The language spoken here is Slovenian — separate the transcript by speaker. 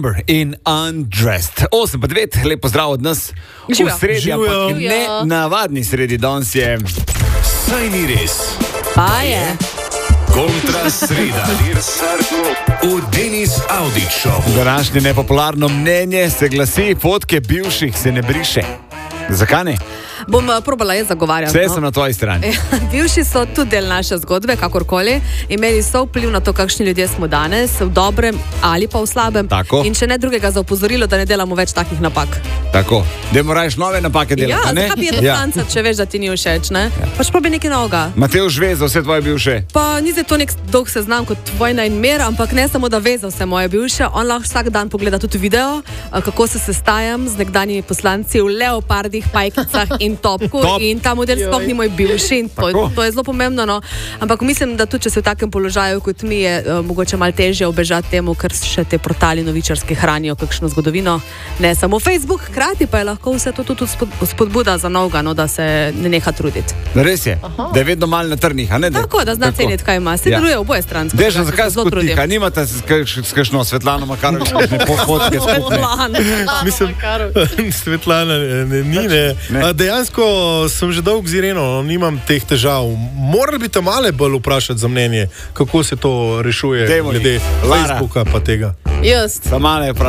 Speaker 1: Number in Undressed. 8:09, lep pozdrav od nas. V sredi, ampak ne navadni sredi, danes je.
Speaker 2: Saj ni res.
Speaker 3: Pa je.
Speaker 2: Kontra sreda. V Denis Audić Show.
Speaker 1: Današnje nepopularno mnenje se glasi: fotke bivših se ne briše. Zakaj ne?
Speaker 3: Bom probala jaz zagovarjati.
Speaker 1: Vse sem na tvoji strani.
Speaker 3: Bivši so tudi del naše zgodbe, kakorkoli. Imeli so vpliv na to, kakšni ljudje smo danes, v dobrem ali pa v slabem.
Speaker 1: Tako.
Speaker 3: In če ne drugega, za opozorilo, da ne delamo več takih napak.
Speaker 1: Tako, da moraš nove napake delati.
Speaker 3: Ja, zakaj je to tanca, če veš, da ti ni všeč, ne? Pač probi nekaj novega.
Speaker 1: Matevž ve za vse tvoje bivše.
Speaker 3: Pa ni zdaj to nek dolg seznam kot vojna in mir, ampak ne samo, da ve za vse moje bivše. On lahko vsak dan pogleda tudi video, kako se sestajam z nekdanjimi poslanci v leopardih, pajkicah in topku. In ta model sploh ni moj bivši in to je zelo pomembno. No. Ampak mislim, da tudi če si v takem položaju kot mi, je mogoče malo težje obežati temu, ker še te portali novičarske hranijo kakšno zgodovino. Ne samo Facebook, hkrati pa je lahko vse to tudi spodbuda za novega, no, da se ne neha truditi.
Speaker 1: Res je, da je vedno malo na trnih, a ne?
Speaker 3: Tako, da zna ceniti, kaj ima. Se deluje oboje stransko.
Speaker 1: Dežno, zakaj skutika? Nimate s kakšno Svetlano Makarovič, kakšne fotke skupne?
Speaker 4: Mislim, Svetlana ni, ne. Dejansko sem že dolg z Ireno, nimam teh težav. Morali bi te male bolj vprašati za mnenje, kako se to rešuje glede Facebooka pa tega.
Speaker 3: Just.